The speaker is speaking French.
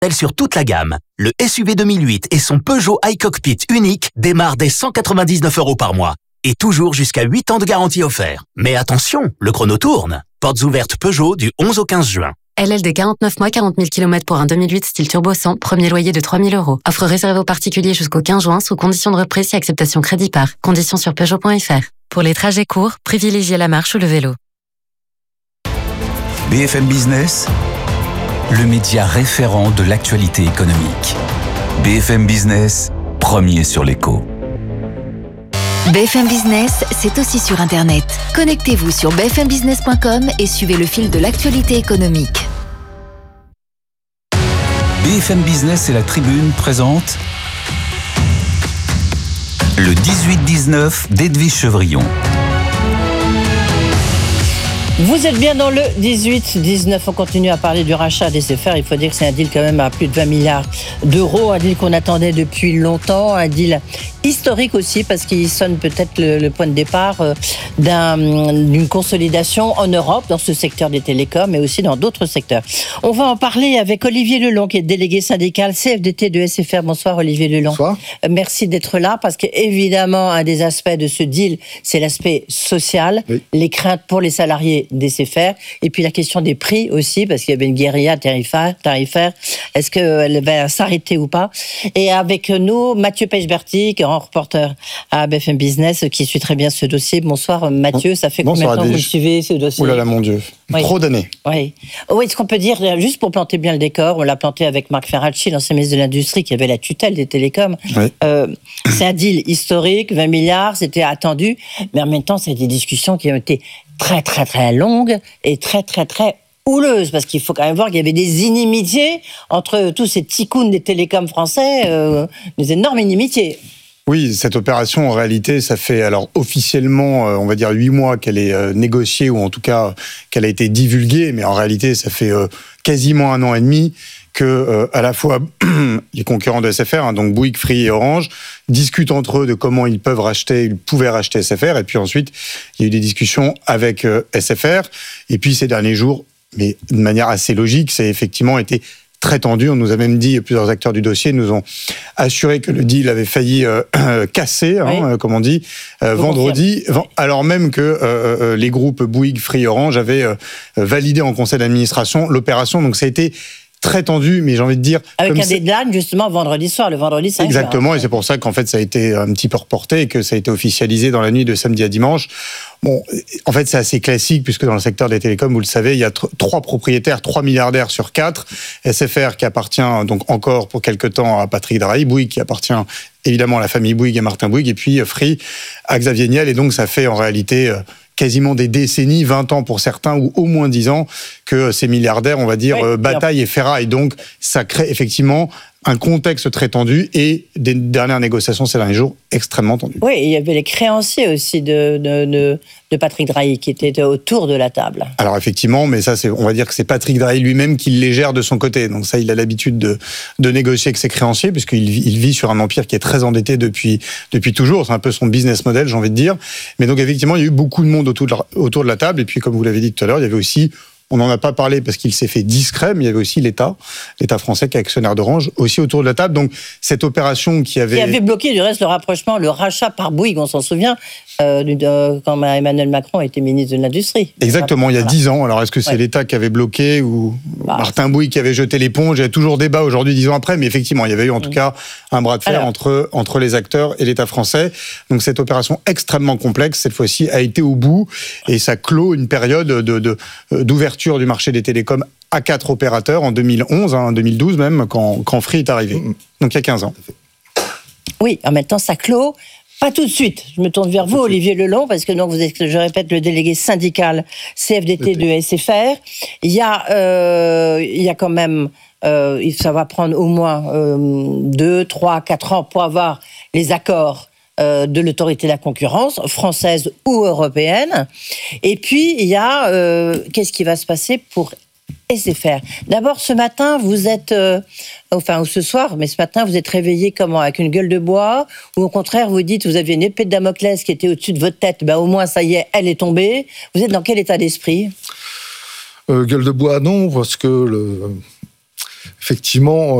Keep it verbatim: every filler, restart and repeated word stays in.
sur toute la gamme. Le S U V deux mille huit et son Peugeot iCockpit unique démarrent dès cent quatre-vingt-dix-neuf euros par mois. Et toujours jusqu'à huit ans de garantie offert. Mais attention, le chrono tourne. Portes ouvertes Peugeot du onze au quinze juin. L L D quarante-neuf mois, quarante mille kilomètres pour un deux mille huit style turbo cent, premier loyer de trois mille euros. Offre réservée aux particuliers jusqu'au quinze juin sous condition de reprise et acceptation crédit par. Conditions sur Peugeot point F R. Pour les trajets courts, privilégiez la marche ou le vélo. B F M Business, le média référent de l'actualité économique. B F M Business, premier sur l'écho. B F M Business, c'est aussi sur Internet. Connectez-vous sur b f m business point com et suivez le fil de l'actualité économique. B F M Business et la Tribune présentent le dix-huit dix-neuf d'Edwige Chevrillon. Vous êtes bien dans le dix-huit dix-neuf, on continue à parler du rachat d'S F R. Il faut dire que c'est un deal quand même à plus de vingt milliards d'euros, un deal qu'on attendait depuis longtemps, un deal historique aussi parce qu'il sonne peut-être le, le point de départ d'un, d'une consolidation en Europe dans ce secteur des télécoms mais aussi dans d'autres secteurs. On va en parler avec Olivier Lelong qui est délégué syndical C F D T de S F R. Bonsoir Olivier Lelong. Bonsoir. Merci d'être là parce qu'évidemment un des aspects de ce deal c'est l'aspect social, oui. Les craintes pour les salariés d'S F R et puis la question des prix aussi parce qu'il y avait une guérilla tarifaire, tarifaire. Est-ce qu'elle va s'arrêter ou pas? Et avec nous Mathieu Pechberti, grand reporter à B F M Business qui suit très bien ce dossier. Bonsoir Mathieu, ça fait Bonsoir, combien de temps que vous suivez ce dossier? Oh là là mon Dieu, oui. Trop d'années. Oui. Oui, ce qu'on peut dire, juste pour planter bien le décor, on l'a planté avec Marc Ferracci, l'ancien ministre de l'Industrie qui avait la tutelle des télécoms. Oui. Euh, c'est un deal historique, vingt milliards, c'était attendu, mais en même temps c'est des discussions qui ont été très très très longues et très très très houleuse, parce qu'il faut quand même voir qu'il y avait des inimitiés entre tous ces ticounes des télécoms français, euh, des énormes inimitiés. Oui, cette opération, en réalité, ça fait alors officiellement, euh, on va dire huit mois qu'elle est euh, négociée, ou en tout cas euh, qu'elle a été divulguée, mais en réalité, ça fait euh, quasiment un an et demi que euh, à la fois les concurrents de S F R, hein, donc Bouygues, Free et Orange, discutent entre eux de comment ils peuvent racheter, ils pouvaient racheter S F R, et puis ensuite, il y a eu des discussions avec euh, S F R, et puis ces derniers jours, mais de manière assez logique, ça a effectivement été très tendu. On nous a même dit, plusieurs acteurs du dossier nous ont assuré que le deal avait failli euh, casser, hein, oui. euh, comme on dit, euh, vendredi, v- alors même que euh, euh, les groupes Bouygues, Free, Orange avaient euh, validé en conseil d'administration l'opération. Donc ça a été très tendu, mais j'ai envie de dire... Avec comme un deadline, justement, vendredi soir, le vendredi cinq juin. Exactement, et c'est pour ça qu'en fait, ça a été un petit peu reporté et que ça a été officialisé dans la nuit de samedi à dimanche. Bon, en fait, c'est assez classique, puisque dans le secteur des télécoms, vous le savez, il y a t- trois propriétaires, trois milliardaires sur quatre. S F R qui appartient donc encore pour quelque temps à Patrick Drahi, Bouygues qui appartient évidemment à la famille Bouygues et Martin Bouygues, et puis Free à Xavier Niel, et donc ça fait en réalité... quasiment des décennies, vingt ans pour certains, ou au moins dix ans, que ces milliardaires, on va dire, oui, euh, bataillent et ferraillent. Donc, ça crée effectivement un contexte très tendu et des dernières négociations ces derniers jours extrêmement tendues. Oui, il y avait les créanciers aussi de, de, de, de Patrick Drahi qui étaient autour de la table. Alors effectivement, mais ça, c'est, on va dire que c'est Patrick Drahi lui-même qui les gère de son côté. Donc ça, il a l'habitude de, de négocier avec ses créanciers, puisqu'il il vit sur un empire qui est très endetté depuis, depuis toujours. C'est un peu son business model, j'ai envie de dire. Mais donc effectivement, il y a eu beaucoup de monde autour de la, autour de la table. Et puis, comme vous l'avez dit tout à l'heure, il y avait aussi... On n'en a pas parlé parce qu'il s'est fait discret, mais il y avait aussi l'État, l'État français qui est actionnaire d'Orange, aussi autour de la table. Donc, cette opération qui avait... Qui avait bloqué, du reste, le rapprochement, le rachat par Bouygues, on s'en souvient, euh, de, quand Emmanuel Macron était ministre de l'Industrie. Exactement, il y a dix ans. Alors, est-ce que c'est ouais. l'État qui avait bloqué ou bah, Martin Bouygues qui avait jeté l'éponge? Il y a toujours débat aujourd'hui, dix ans après, mais effectivement, il y avait eu en tout mmh. cas un bras de fer Alors, entre, entre les acteurs et l'État français. Donc, cette opération extrêmement complexe, cette fois-ci, a été au bout et ça clôt une période de, de, d'ouverture du marché des télécoms à quatre opérateurs en deux mille onze, en hein, deux mille douze même, quand, quand Free est arrivé. Donc il y a quinze ans. Oui, en même temps, ça clôt. Pas tout de suite. Je me tourne vers vous, Olivier Lelong, parce que donc vous êtes, je répète, le délégué syndical C F D T de S F R. Il y a, euh, il y a quand même, euh, ça va prendre au moins euh, deux, trois, quatre ans pour avoir les accords de l'autorité de la concurrence, française ou européenne. Et puis, il y a... Euh, qu'est-ce qui va se passer pour S F R? D'abord, ce matin, vous êtes... Euh, enfin, ou ce soir, mais ce matin, vous êtes réveillé comment? Avec une gueule de bois? Ou au contraire, vous dites, vous aviez une épée de Damoclès qui était au-dessus de votre tête, ben au moins, ça y est, elle est tombée. Vous êtes dans quel état d'esprit? euh, Gueule de bois, non, parce que... le effectivement,